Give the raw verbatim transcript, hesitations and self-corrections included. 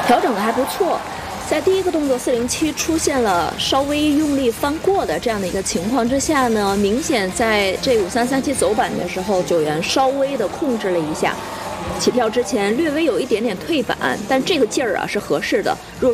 调整的还不错。在第一个动作四零七出现了稍微用力翻过的这样的一个情况之下呢，明显在这五三三七走板的时候，九元稍微的控制了一下，起跳之前略微有一点点退板，但这个劲儿啊是合适的。如果